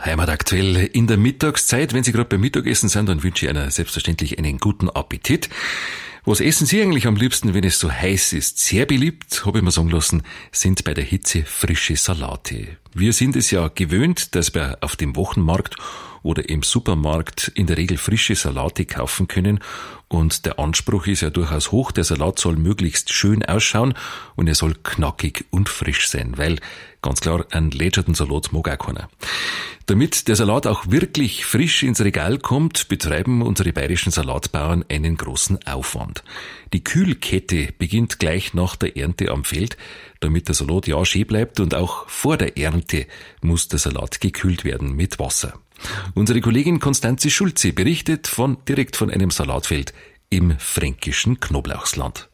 Heimataktuell in der Mittagszeit. Wenn Sie gerade beim Mittagessen sind, dann wünsche ich Ihnen selbstverständlich einen guten Appetit. Was essen Sie eigentlich am liebsten, wenn es so heiß ist? Sehr beliebt, habe ich mir sagen lassen, sind bei der Hitze frische Salate. Wir sind es ja gewöhnt, dass wir auf dem Wochenmarkt oder im Supermarkt in der Regel frische Salate kaufen können. Und der Anspruch ist ja durchaus hoch. Der Salat soll möglichst schön ausschauen und er soll knackig und frisch sein, weil ganz klar, einen lätscherten Salat mag auch keiner. Damit der Salat auch wirklich frisch ins Regal kommt, betreiben unsere bayerischen Salatbauern einen großen Aufwand. Die Kühlkette beginnt gleich nach der Ernte am Feld, damit der Salat ja schön bleibt, und auch vor der Ernte muss der Salat gekühlt werden mit Wasser. Unsere Kollegin Konstanze Schulze berichtet direkt von einem Salatfeld im fränkischen Knoblauchsland.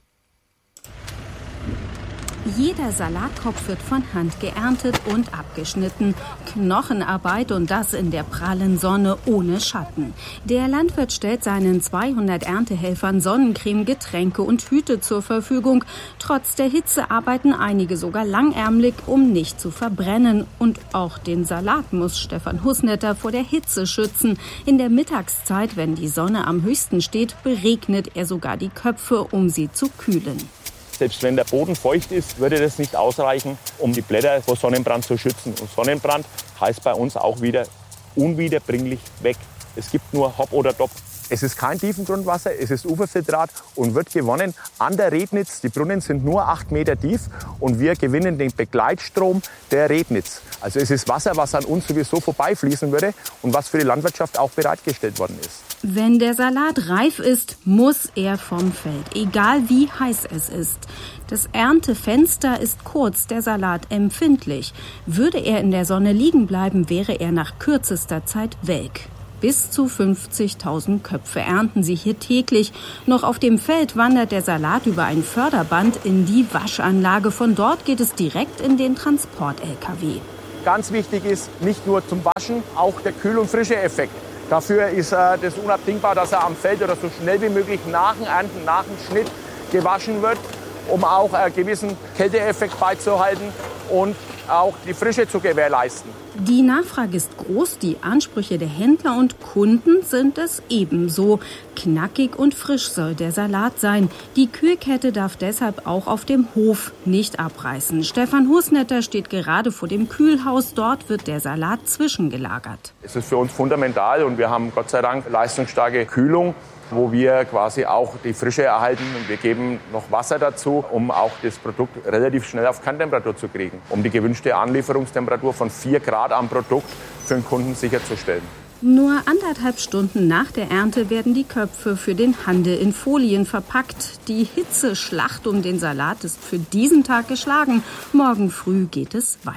Jeder Salatkopf wird von Hand geerntet und abgeschnitten. Knochenarbeit, und das in der prallen Sonne ohne Schatten. Der Landwirt stellt seinen 200 Erntehelfern Sonnencreme, Getränke und Hüte zur Verfügung. Trotz der Hitze arbeiten einige sogar langärmlich, um nicht zu verbrennen. Und auch den Salat muss Stefan Husnetter vor der Hitze schützen. In der Mittagszeit, wenn die Sonne am höchsten steht, beregnet er sogar die Köpfe, um sie zu kühlen. Selbst wenn der Boden feucht ist, würde das nicht ausreichen, um die Blätter vor Sonnenbrand zu schützen. Und Sonnenbrand heißt bei uns auch wieder unwiederbringlich weg. Es gibt nur Hop oder Top. Es ist kein Tiefengrundwasser, es ist Uferfiltrat und wird gewonnen an der Rednitz. Die Brunnen sind nur 8 Meter tief und wir gewinnen den Begleitstrom der Rednitz. Also es ist Wasser, was an uns sowieso vorbeifließen würde und was für die Landwirtschaft auch bereitgestellt worden ist. Wenn der Salat reif ist, muss er vom Feld, egal wie heiß es ist. Das Erntefenster ist kurz, der Salat empfindlich. Würde er in der Sonne liegen bleiben, wäre er nach kürzester Zeit welk. Bis zu 50.000 Köpfe ernten sie hier täglich. Noch auf dem Feld wandert der Salat über ein Förderband in die Waschanlage. Von dort geht es direkt in den Transport-LKW. Ganz wichtig ist nicht nur zum Waschen, auch der Kühl- und Frische-Effekt. Dafür ist das unabdingbar, dass er am Feld oder so schnell wie möglich nach dem Ernten, nach dem Schnitt gewaschen wird, um auch einen gewissen Kälteeffekt beizuhalten und auch die Frische zu gewährleisten. Die Nachfrage ist groß, die Ansprüche der Händler und Kunden sind es ebenso. Knackig und frisch soll der Salat sein. Die Kühlkette darf deshalb auch auf dem Hof nicht abreißen. Stefan Husnetter steht gerade vor dem Kühlhaus. Dort wird der Salat zwischengelagert. Es ist für uns fundamental und wir haben Gott sei Dank leistungsstarke Kühlung, wo wir quasi auch die Frische erhalten. Und wir geben noch Wasser dazu, um auch das Produkt relativ schnell auf Kerntemperatur zu kriegen, um die gewünschte Anlieferungstemperatur von 4 Grad am Produkt für den Kunden sicherzustellen. Nur 1,5 Stunden nach der Ernte werden die Köpfe für den Handel in Folien verpackt. Die Hitzeschlacht um den Salat ist für diesen Tag geschlagen. Morgen früh geht es weiter.